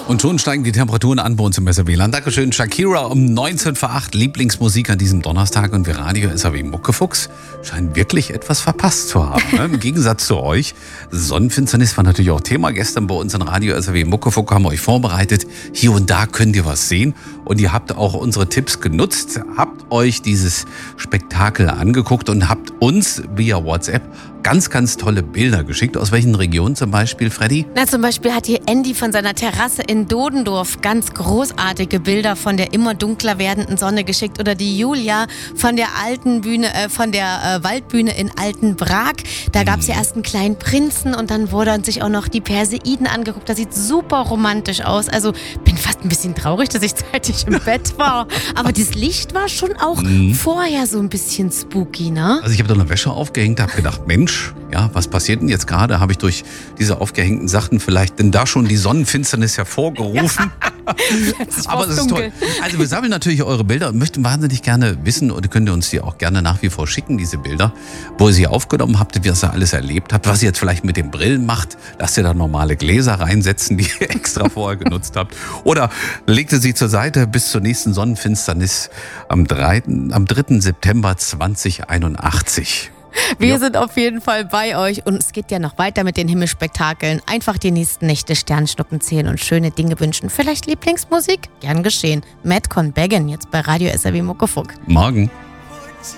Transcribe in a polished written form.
Und schon steigen die Temperaturen an bei uns im SRW-Land. Dankeschön, Shakira um 19 vor 8. Lieblingsmusik an diesem Donnerstag. Und wir Radio SRW Muckefuchs scheinen wirklich etwas verpasst zu haben. Ne? Im Gegensatz zu euch. Sonnenfinsternis war natürlich auch Thema. Gestern bei uns in Radio SRW Muckefuchs haben wir euch vorbereitet. Hier und da könnt ihr was sehen. Und ihr habt auch unsere Tipps genutzt. Habt euch dieses Spektakel angeguckt und habt uns via WhatsApp ganz, ganz tolle Bilder geschickt. Aus welchen Regionen zum Beispiel, Freddy? Na, zum Beispiel hat hier Andy von seiner Terrasse in Dodendorf ganz großartige Bilder von der immer dunkler werdenden Sonne geschickt. Oder die Julia von der alten Bühne, von der Waldbühne in Altenbrak. Da gab es ja erst einen kleinen Prinzen und dann wurde sich auch noch die Perseiden angeguckt. Das sieht super romantisch aus. Also bin fast ein bisschen traurig, dass ich zeitig im Bett war. Aber das Licht war schon auch vorher so ein bisschen spooky, ne? Also ich habe da eine Wäsche aufgehängt, habe gedacht, Mensch, ja, was passiert denn jetzt gerade? Habe ich durch diese aufgehängten Sachen vielleicht denn da schon die Sonnenfinsternis hervorgerufen? Aber das ist toll. Also wir sammeln natürlich eure Bilder und möchten wahnsinnig gerne wissen, oder könnt ihr uns die auch gerne nach wie vor schicken, diese Bilder, wo ihr sie aufgenommen habt, was ihr alles erlebt habt, was ihr jetzt vielleicht mit den Brillen macht. Lasst ihr da normale Gläser reinsetzen, die ihr extra vorher genutzt habt. Oder legt ihr sie zur Seite bis zur nächsten Sonnenfinsternis am 3. September 2081. Wir sind auf jeden Fall bei euch und es geht ja noch weiter mit den Himmelsspektakeln. Einfach die nächsten Nächte Sternschnuppen zählen und schöne Dinge wünschen. Vielleicht Lieblingsmusik? Gern geschehen. Madcon Beggin jetzt bei Radio SRW Muckefuck. Morgen.